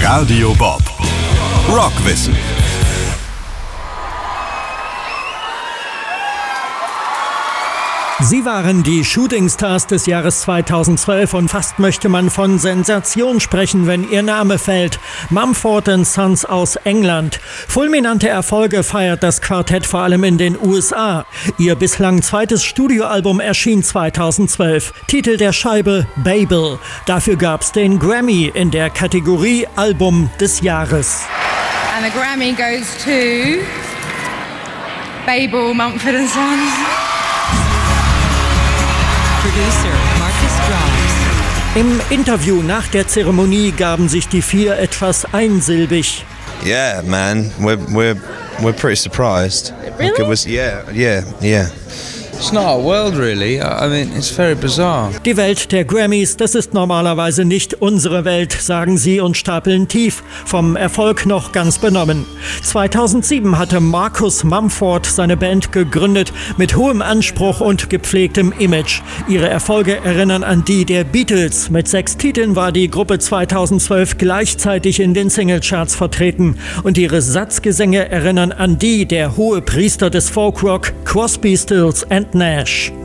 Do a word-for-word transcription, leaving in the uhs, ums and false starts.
Radio Bob. Rockwissen. Sie waren die Shootingstars des Jahres zweitausendzwölf und fast möchte man von Sensation sprechen, wenn ihr Name fällt. Mumford and Sons aus England. Fulminante Erfolge feiert das Quartett vor allem in den U S A. Ihr bislang zweites Studioalbum erschien zweitausendzwölf. Titel der Scheibe Babel. Dafür gab's den Grammy in der Kategorie Album des Jahres. And the Grammy goes to Babel, Mumford and Sons. Producer Marcus Drums. Im Interview nach der Zeremonie gaben sich die vier etwas einsilbig. Yeah, man, we're we're we're pretty surprised. Really? Like it was, yeah, yeah, yeah. It's not our world, really. I mean, it's very bizarre. Die Welt der Grammys, das ist normalerweise nicht unsere Welt, sagen sie und stapeln tief, vom Erfolg noch ganz benommen. zweitausendsieben hatte Marcus Mumford seine Band gegründet, mit hohem Anspruch und gepflegtem Image. Ihre Erfolge erinnern an die der Beatles. Mit sechs Titeln war die Gruppe zweitausendzwölf gleichzeitig in den Singlecharts vertreten. Und ihre Satzgesänge erinnern an die der Hohepriester des Folkrock, Crosby, Stills and Nash.